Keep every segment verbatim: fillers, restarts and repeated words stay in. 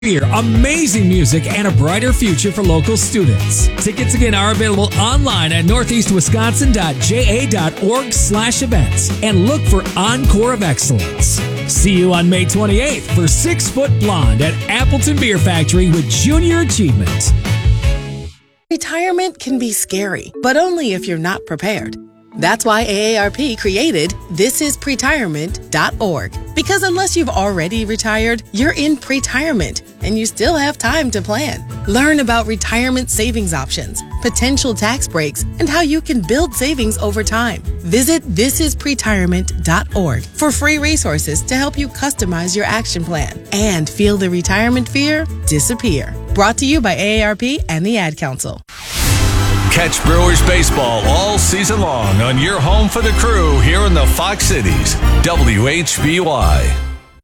Beer, amazing music, and a brighter future for local students. Tickets again are available online at northeastwisconsin.ja.org slash events and look for Encore of Excellence. See you on May twenty-eighth for Six Foot Blonde at Appleton Beer Factory with Junior Achievement. Retirement can be scary, but only if you're not prepared. That's why A A R P created this is pretirement dot org. Because unless you've already retired, you're in pretirement and you still have time to plan. Learn about retirement savings options, potential tax breaks, and how you can build savings over time. Visit this is pretirement dot org for free resources to help you customize your action plan and feel the retirement fear disappear. Brought to you by A A R P and the Ad Council. Catch Brewers baseball all season long on your home for the crew here in the Fox Cities, W H B Y.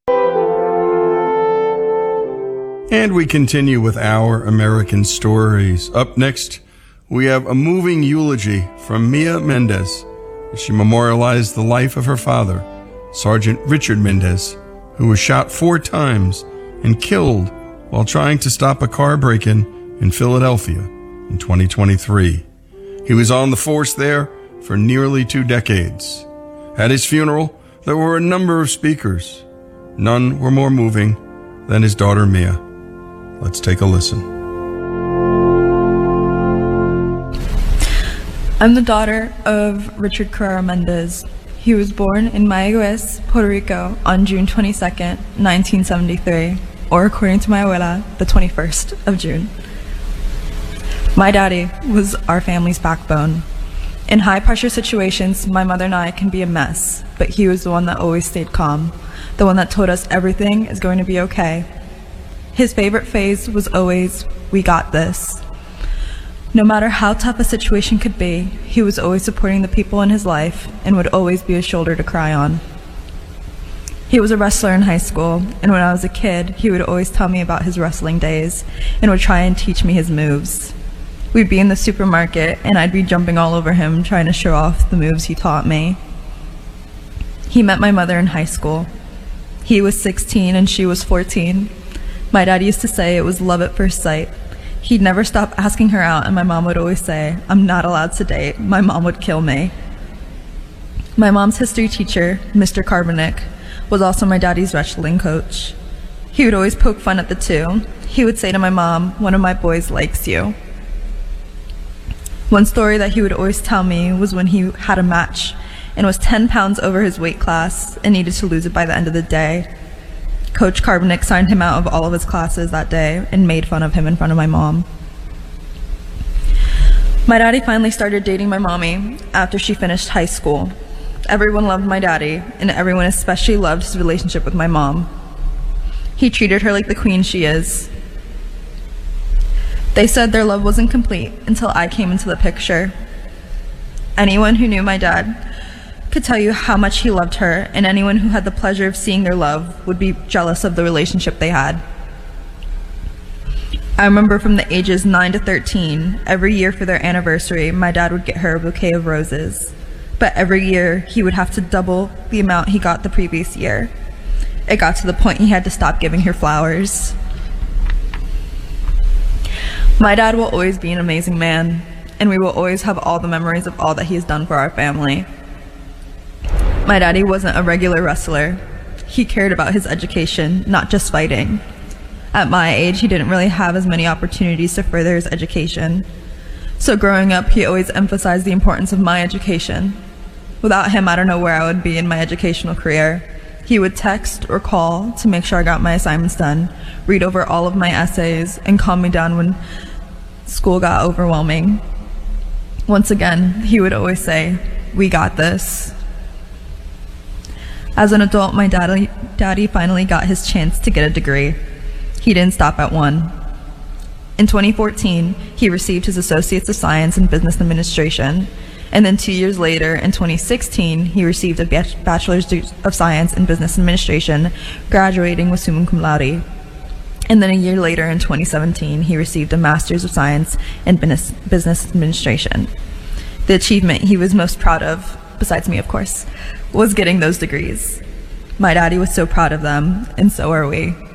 And we continue with our American stories. Up next, we have a moving eulogy from Mia Mendez. She memorialized the life of her father, Sergeant Richard Mendez, who was shot four times and killed while trying to stop a car break-in in Philadelphia in twenty twenty-three. He was on the force there for nearly two decades. At his funeral, there were a number of speakers. None were more moving than his daughter Mia. Let's take a listen. I'm the daughter of Richard Carrera Mendez. He was born in Mayagüez, Puerto Rico on June twenty-second, nineteen seventy-three, or according to my abuela, the twenty-first of June. My daddy was our family's backbone. In high-pressure situations, my mother and I can be a mess, but he was the one that always stayed calm, the one that told us everything is going to be okay. His favorite phrase was always, "We got this." No matter how tough a situation could be, he was always supporting the people in his life and would always be a shoulder to cry on. He was a wrestler in high school, and when I was a kid, he would always tell me about his wrestling days and would try and teach me his moves. We'd be in the supermarket, and I'd be jumping all over him, trying to show off the moves he taught me. He met my mother in high school. He was sixteen and she was fourteen. My dad used to say it was love at first sight. He'd never stop asking her out, and my mom would always say, "I'm not allowed to date. My mom would kill me." My mom's history teacher, Mister Karbanik, was also my daddy's wrestling coach. He would always poke fun at the two. He would say to my mom, "One of my boys likes you." One story that he would always tell me was when he had a match and was ten pounds over his weight class and needed to lose it by the end of the day. Coach Karbanik signed him out of all of his classes that day and made fun of him in front of my mom. My daddy finally started dating my mommy after she finished high school. Everyone loved my daddy, and everyone especially loved his relationship with my mom. He treated her like the queen she is. They said their love wasn't complete until I came into the picture. Anyone who knew my dad could tell you how much he loved her, and anyone who had the pleasure of seeing their love would be jealous of the relationship they had. I remember from the ages nine to thirteen, every year for their anniversary, my dad would get her a bouquet of roses. But every year, he would have to double the amount he got the previous year. It got to the point he had to stop giving her flowers. My dad will always be an amazing man, and we will always have all the memories of all that he has done for our family. My daddy wasn't a regular wrestler. He cared about his education, not just fighting. At my age, he didn't really have as many opportunities to further his education. So growing up, he always emphasized the importance of my education. Without him, I don't know where I would be in my educational career. He would text or call to make sure I got my assignments done, read over all of my essays, and calm me down when school got overwhelming. Once again, he would always say, "We got this." As an adult, my daddy, daddy finally got his chance to get a degree. He didn't stop at one. In twenty fourteen, he received his Associates of Science in Business Administration, and then two years later, in twenty sixteen, he received a Bachelor's of Science in Business Administration, graduating with summa cum laude. And then a year later, in twenty seventeen, he received a Master's of Science in Business Administration. The achievement he was most proud of, besides me of course, was getting those degrees. My daddy was so proud of them, and so are we.